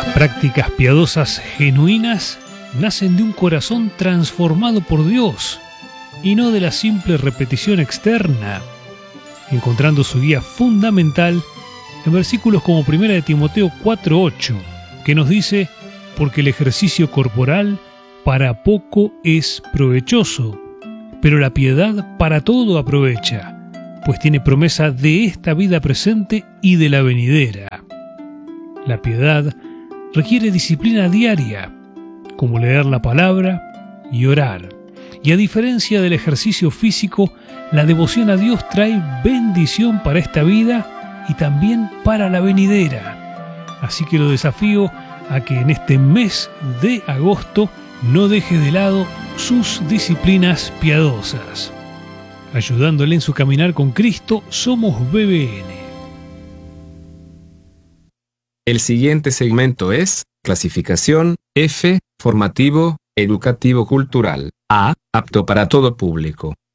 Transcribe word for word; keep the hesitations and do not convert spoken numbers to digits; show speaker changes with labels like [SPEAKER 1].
[SPEAKER 1] Prácticas piadosas genuinas nacen de un corazón transformado por Dios y no de la simple repetición externa, encontrando su guía fundamental en versículos como primera de Timoteo cuatro ocho, que nos dice: porque el ejercicio corporal para poco es provechoso, pero la piedad para todo aprovecha, pues tiene promesa de esta vida presente y de la venidera. La piedad requiere disciplina diaria, como leer la palabra y orar. Y a diferencia del ejercicio físico, la devoción a Dios trae bendición para esta vida y también para la venidera. Así que lo desafío a que en este mes de agosto no deje de lado sus disciplinas piadosas. Ayudándole en su caminar con Cristo, somos B B N.
[SPEAKER 2] El siguiente segmento es clasificación F, formativo, educativo cultural. A, apto para todo público.